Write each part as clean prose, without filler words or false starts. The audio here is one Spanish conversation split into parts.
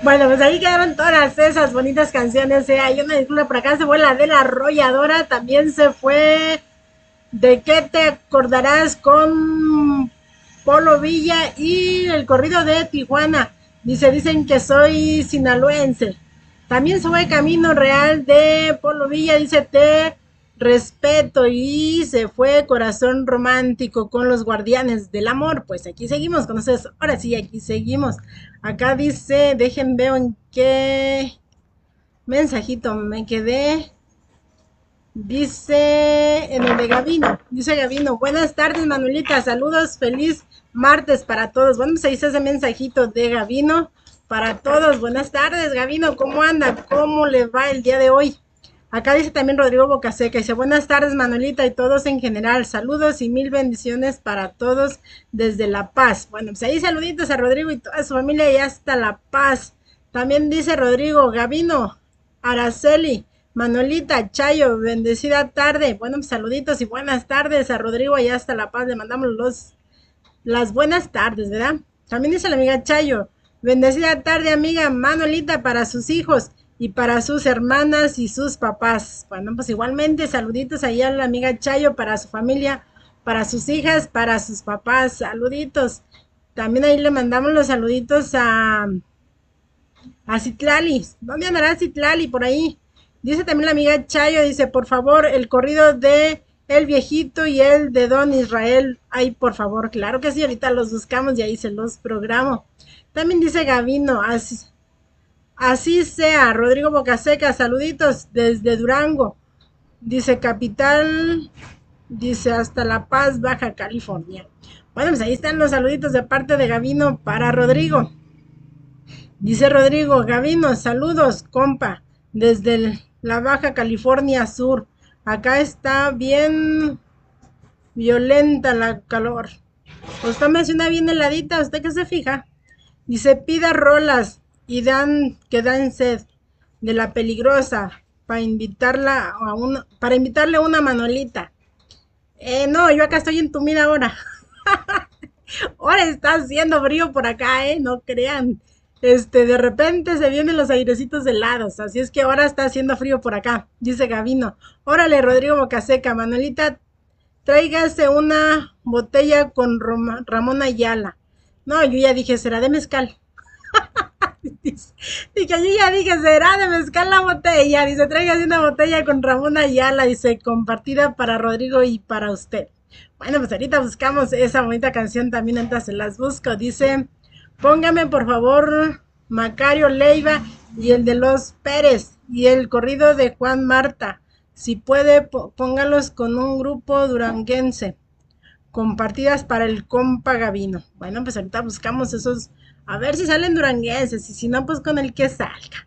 Bueno, pues ahí quedaron todas esas bonitas canciones. Hay una disculpa por acá, se fue la de la arrolladora, también se fue ¿De qué te acordarás con Polo Villa y el corrido de Tijuana? Dicen que soy sinaloense. También se fue Camino Real de Polo Villa, dice te respeto y se fue Corazón Romántico con los Guardianes del Amor. Pues aquí seguimos con ustedes. Ahora sí, aquí seguimos. Acá dice, dejen veo en qué mensajito me quedé. Dice en el de Gavino, dice Gavino, buenas tardes Manuelita, saludos, feliz martes para todos. Bueno, pues ahí está ese mensajito de Gavino para todos. Buenas tardes Gavino, ¿cómo anda? ¿Cómo le va el día de hoy? Acá dice también Rodrigo Bocaseca, dice buenas tardes Manuelita y todos en general, saludos y mil bendiciones para todos desde La Paz. Bueno, pues ahí saluditos a Rodrigo y toda su familia y hasta La Paz. También dice Rodrigo, Gavino, Araceli, Manolita, Chayo, bendecida tarde. Bueno, pues saluditos y buenas tardes a Rodrigo allá hasta La Paz. Le mandamos las buenas tardes, ¿verdad? También dice la amiga Chayo, bendecida tarde amiga Manolita para sus hijos y para sus hermanas y sus papás. Bueno, pues igualmente saluditos allá a la amiga Chayo para su familia, para sus hijas, para sus papás. Saluditos. También ahí le mandamos los saluditos a Citlali. ¿Dónde andará Citlali? Por ahí. Dice también la amiga Chayo, dice, por favor, el corrido de El Viejito y el de Don Israel. Ay, por favor, claro que sí, ahorita los buscamos y ahí se los programo. También dice Gavino, así sea, Rodrigo Bocaseca, saluditos desde Durango. Dice Capital, dice hasta La Paz, Baja California. Bueno, pues ahí están los saluditos de parte de Gavino para Rodrigo. Dice Rodrigo, Gavino, saludos, compa, desde la Baja California Sur. Acá está bien violenta la calor. Pues tómese una bien heladita, ¿usted qué se fija? Dice, pida rolas y que dan sed de la peligrosa para invitarle a una Manolita. No, yo acá estoy entumida ahora. Ahora está haciendo frío por acá, no crean. De repente se vienen los airecitos helados, así es que ahora está haciendo frío por acá, dice Gavino. Órale, Rodrigo Bocaseca, Manuelita, tráigase una botella con Ramón Ayala. No, yo ya dije, será de mezcal. Dice, dije, yo ya dije, será de mezcal la botella. Dice, tráigase una botella con Ramón Ayala, dice, compartida para Rodrigo y para usted. Bueno, pues ahorita buscamos esa bonita canción también, entonces se las busco. Dice, póngame por favor Macario Leiva y el de los Pérez y el corrido de Juan Marta. Si puede, póngalos con un grupo duranguense. Compartidas para el compa Gavino. Bueno, pues ahorita buscamos esos, a ver si salen duranguenses, y si no, pues con el que salga.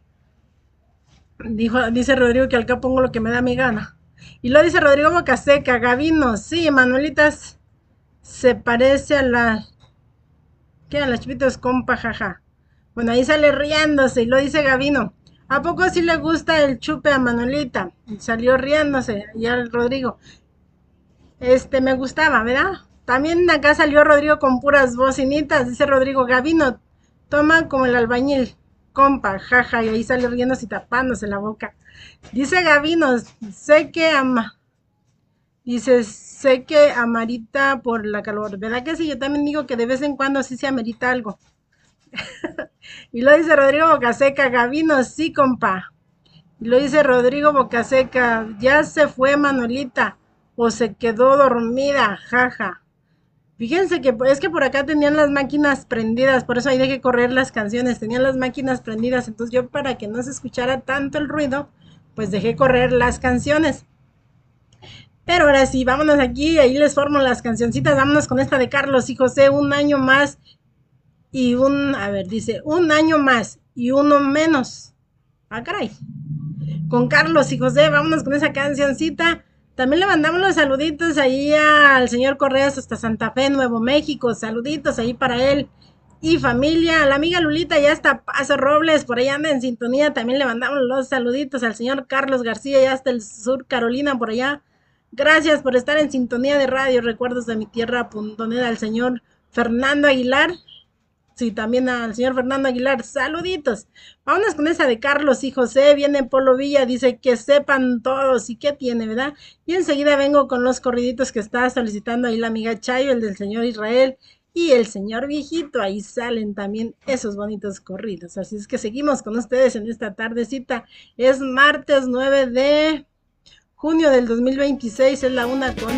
Dice Rodrigo que acá pongo lo que me da mi gana. Y lo dice Rodrigo Bocaseca, Gavino, sí, Manuelitas se parece a la... ¿Qué? A las chipitas compa, jaja. Bueno, ahí sale riéndose y lo dice Gavino. ¿A poco sí le gusta el chupe a Manuelita? Y salió riéndose, y al Rodrigo. Me gustaba, ¿verdad? También acá salió Rodrigo con puras bocinitas, dice Rodrigo, Gavino, toma como el albañil, compa, jaja, y ahí sale riéndose y tapándose la boca. Dice Gavino, sé que ama, dice, sé que amerita por la calor, ¿verdad que sí? Yo también digo que de vez en cuando sí se amerita algo. Y lo dice Rodrigo Bocaseca, Gavino, sí, compa. Y lo dice Rodrigo Bocaseca, ya se fue Manuelita, o se quedó dormida, jaja. Fíjense que es que por acá tenían las máquinas prendidas, por eso ahí dejé correr las canciones, tenían las máquinas prendidas, entonces yo para que no se escuchara tanto el ruido, pues dejé correr las canciones. Pero ahora sí, vámonos aquí, ahí les formo las cancioncitas, vámonos con esta de Carlos y José, un año más a ver, dice, un año más y uno menos. Ah, caray. Con Carlos y José, vámonos con esa cancioncita. También le mandamos los saluditos ahí al señor Correas hasta Santa Fe, Nuevo México. Saluditos ahí para él y familia. La amiga Lulita ya está Paso Robles, por ahí anda en sintonía. También le mandamos los saluditos al señor Carlos García, ya hasta el sur Carolina, por allá. Gracias por estar en sintonía de radio. Recuerdos de mi tierra, .net, al señor Fernando Aguilar. Sí, también al señor Fernando Aguilar, saluditos. Vámonos con esa de Carlos y José, viene Polo Villa, dice que sepan todos y qué tiene, ¿verdad? Y enseguida vengo con los corriditos que está solicitando ahí la amiga Chayo, el del señor Israel y el señor Viejito, ahí salen también esos bonitos corridos. Así es que seguimos con ustedes en esta tardecita. Es martes 9 de junio del 2026, es la 1:00